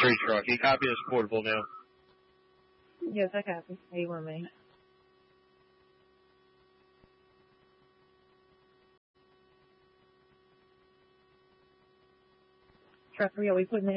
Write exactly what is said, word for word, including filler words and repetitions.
Tree truck. You copy this portable now? Yes, I copy. How you want me? Truck three, are we putting that